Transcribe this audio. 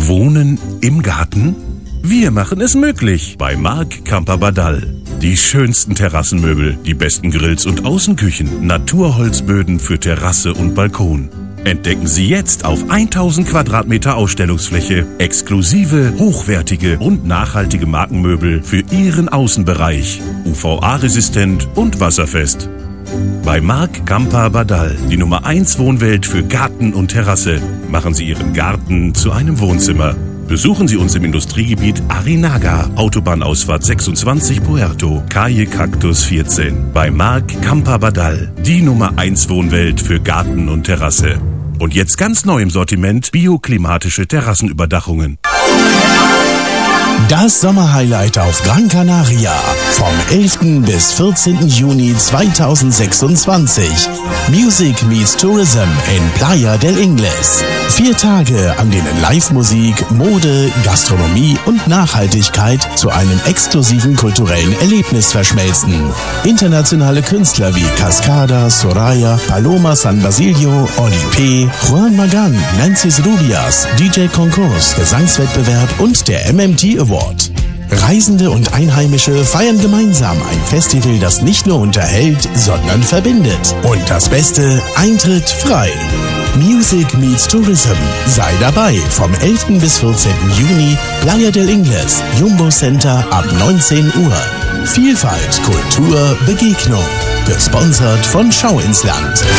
Wohnen im Garten? Wir machen es möglich bei Marc Camper-Badal. Die schönsten Terrassenmöbel, die besten Grills und Außenküchen, Naturholzböden für Terrasse und Balkon. Entdecken Sie jetzt auf 1000 Quadratmeter Ausstellungsfläche exklusive, hochwertige und nachhaltige Markenmöbel für Ihren Außenbereich. UVA-resistent und wasserfest. Bei Marc Camper-Badal, die Nummer 1 Wohnwelt für Garten und Terrasse. Machen Sie Ihren Garten zu einem Wohnzimmer. Besuchen Sie uns im Industriegebiet Arinaga, Autobahnausfahrt 26 Puerto, Calle Cactus 14. Bei Marc Camper-Badal, die Nummer 1 Wohnwelt für Garten und Terrasse. Und jetzt ganz neu im Sortiment bioklimatische Terrassenüberdachungen. Das Sommerhighlight auf Gran Canaria vom 11. bis 14. Juni 2026. Music meets Tourism in Playa del Ingles. 4 Tage, an denen Live-Musik, Mode, Gastronomie und Nachhaltigkeit zu einem exklusiven kulturellen Erlebnis verschmelzen. Internationale Künstler wie Cascada, Soraya, Paloma San Basilio, Oli P., Juan Magán, Nancy's Rubias, DJ Konkurs, Gesangswettbewerb und der MMT Award. Reisende und Einheimische feiern gemeinsam ein Festival, das nicht nur unterhält, sondern verbindet. Und das Beste, Eintritt frei. Music meets Tourism. Sei dabei vom 11. bis 14. Juni, Playa del Ingles, Jumbo Center ab 19 Uhr. Vielfalt, Kultur, Begegnung. Gesponsert von Schau ins Land.